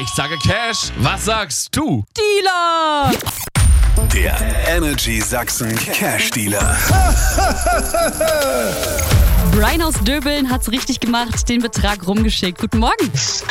Ich sage Cash. Was sagst du? Dealer! Der Energy Sachsen Cash Dealer. Brian aus Döbeln hat's richtig gemacht, den Betrag rumgeschickt. Guten Morgen.